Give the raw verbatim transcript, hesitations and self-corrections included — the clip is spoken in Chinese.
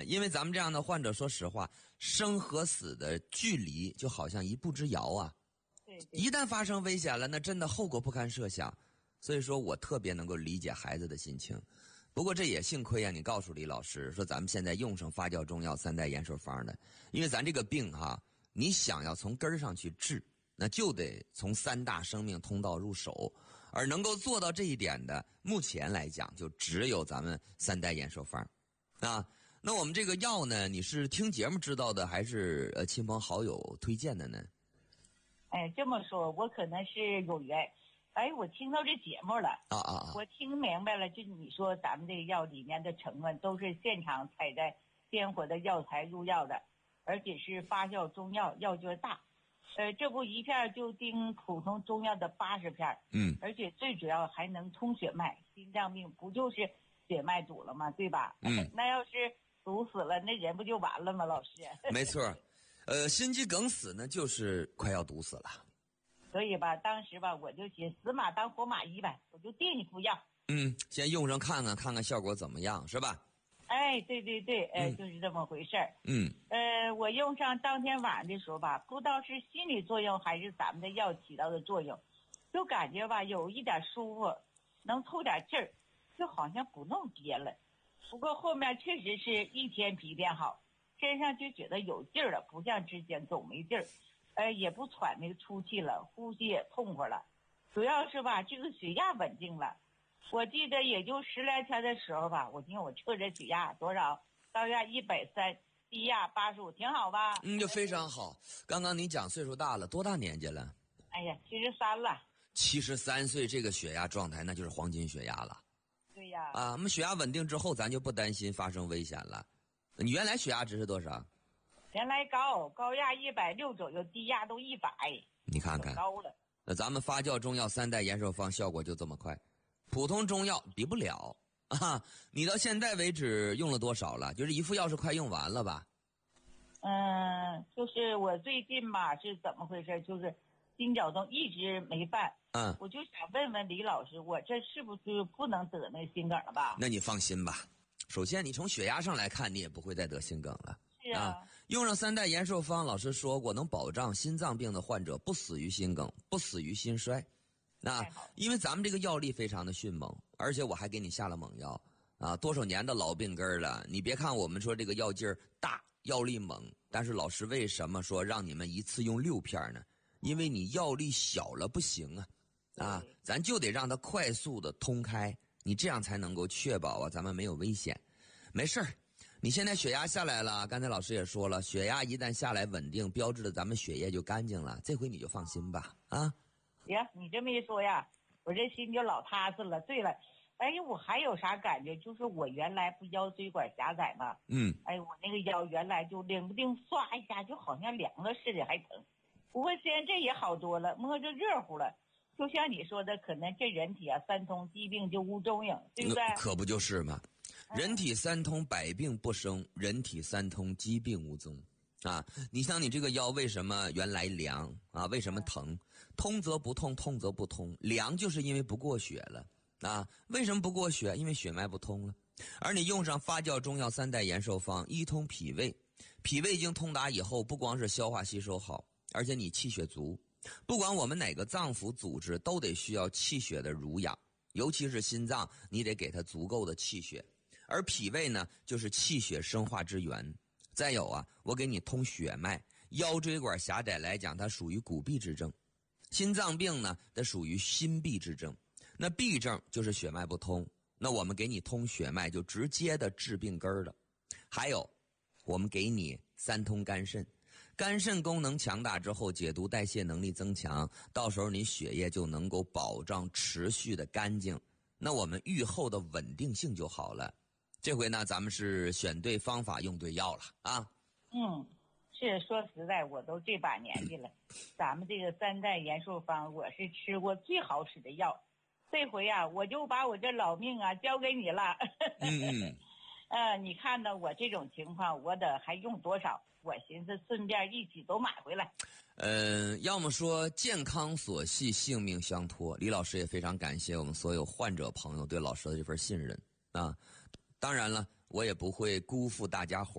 因为咱们这样的患者，说实话，生和死的距离就好像一步之遥啊。 对对， 一旦发生危险了，那真的后果不堪设想。所以说我特别能够理解孩子的心情。不过这也幸亏啊，你告诉李老师说咱们现在用上发酵中药三代延寿方的，因为咱这个病哈，你想要从根儿上去治，那就得从三大生命通道入手，而能够做到这一点的，目前来讲就只有咱们三代延寿方啊。那我们这个药呢，你是听节目知道的，还是呃亲朋好友推荐的呢？ 哎，这么说，我可能是有缘。哎，我听到这节目了啊啊啊！ 我听明白了，就你说咱们这个药里面的成分都是现场采摘鲜活的药材入药的，而且是发酵中药，药劲大。呃，这不一片就顶普通中药的八十片， 嗯， 而且最主要还能通血脉，心脏病不就是血脉堵了吗？对吧？ 嗯， 那要是堵死了，那人不就完了吗？老师， 没错，呃，心肌梗死呢，就是快要堵死了。 所以吧，当时吧，我就寻死马当活马医呗，我就定你服药。 嗯，先用上看看，看看效果怎么样，是吧？ 哎，对对对，哎、 嗯， 就是这么回事儿。 嗯， 呃，我用上当天晚上的时候吧，不知道是心理作用还是咱们的药起到的作用，就感觉吧有一点舒服，能透点劲儿，就好像不那么憋了。不过后面确实是一天比一天好，身上就觉得有劲儿了，不像之前总没劲儿。呃，也不喘那个出气了，呼吸也痛快了，主要是吧，这个血压稳定了。我记得也就十来天的时候吧，我听我测这血压多少，高压一百三，低压八十五，挺好吧？ 嗯，就非常好。刚刚你讲岁数大了，多大年纪了？ 哎呀，七十三了。 七十三岁，这个血压状态那就是黄金血压了。 对呀。 啊，我们血压稳定之后，咱就不担心发生危险了。你原来血压值是多少？ 原来高，高压一百六左右，低压都一百， 你看看， 高了。 那咱们发酵中药三代延寿方效果就这么快，普通中药比不了啊！你到现在为止用了多少了？就是一副药是快用完了吧？ 嗯，就是我最近吧是怎么回事？就是心绞痛一直没犯， 嗯， 我就想问问李老师，我这是不是不能得那心梗了吧？ 那你放心吧，首先你从血压上来看，你也不会再得心梗了。 是啊， 啊，用上三代延寿方，老师说过能保障心脏病的患者不死于心梗，不死于心衰。那因为咱们这个药力非常的迅猛，而且我还给你下了猛药啊，多少年的老病根了。你别看我们说这个药劲儿大，药力猛，但是老师为什么说让你们一次用六片呢？因为你药力小了不行啊，啊，咱就得让它快速的通开，你这样才能够确保啊咱们没有危险。没事儿。你现在血压下来了，刚才老师也说了，血压一旦下来稳定，标志着咱们血液就干净了，这回你就放心吧，啊！ 呀，你这么一说呀，我这心就老踏实了。对了，哎，我还有啥感觉？就是我原来不腰椎管狭窄吗？ 嗯， 哎，我那个腰原来就冷不丁唰一下就好像凉了似的，还疼。不过现在这也好多了，摸着热乎了。就像你说的，可能这人体啊三通，疾病就无踪影，对不对？ 可不就是吗？人体三通，百病不生；人体三通，疾病无踪。啊，你像你这个腰为什么原来凉啊？为什么疼？通则不痛，痛则不通。凉就是因为不过血了啊。为什么不过血？因为血脉不通了。而你用上发酵中药三代延寿方，一通脾胃，脾胃经通达以后，不光是消化吸收好，而且你气血足。不管我们哪个脏腑组织，都得需要气血的濡养，尤其是心脏，你得给它足够的气血。而脾胃呢，就是气血生化之源。再有啊，我给你通血脉，腰椎管狭窄来讲，它属于骨痹之症；心脏病呢，它属于心痹之症。那痹症就是血脉不通，那我们给你通血脉，就直接的治病根儿了。还有，我们给你三通肝肾，肝肾功能强大之后，解毒代谢能力增强，到时候你血液就能够保障持续的干净，那我们愈后的稳定性就好了。这回呢，咱们是选对方法，用对药了啊。 嗯，是说实在，我都这把年纪了，咱们这个三代延寿方，我是吃过最好使的药。这回啊，我就把我这老命啊交给你了。 嗯嗯。 呃，你看到我这种情况，我得还用多少？我寻思顺便一起都买回来。 呃，要么说健康所系，性命相托。李老师也非常感谢我们所有患者朋友对老师的这份信任啊。当然了，我也不会辜负大家伙